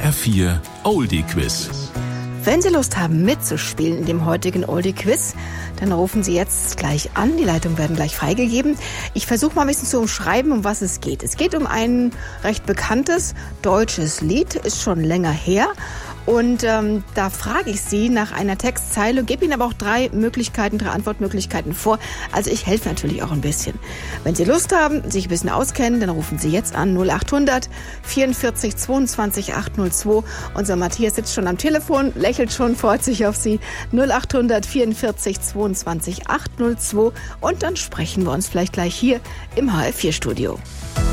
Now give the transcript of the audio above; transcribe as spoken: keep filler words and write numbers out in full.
H R vier Oldie Quiz. Wenn Sie Lust haben mitzuspielen in dem heutigen Oldie Quiz, dann rufen Sie jetzt gleich an. Die Leitungen werden gleich freigegeben. Ich versuche mal ein bisschen zu umschreiben, um was es geht. Es geht um ein recht bekanntes deutsches Lied, ist schon länger her. Und ähm, da frage ich Sie nach einer Textzeile, gebe Ihnen aber auch drei Möglichkeiten, drei Antwortmöglichkeiten vor. Also ich helfe natürlich auch ein bisschen. Wenn Sie Lust haben, sich ein bisschen auskennen, dann rufen Sie jetzt an null acht hundert vierundvierzig zweiundzwanzig achthundertzwei. Unser Matthias sitzt schon am Telefon, lächelt schon, freut sich auf Sie. null acht hundert vierundvierzig zweiundzwanzig achthundertzwei. Und dann sprechen wir uns vielleicht gleich hier im H R vier Studio.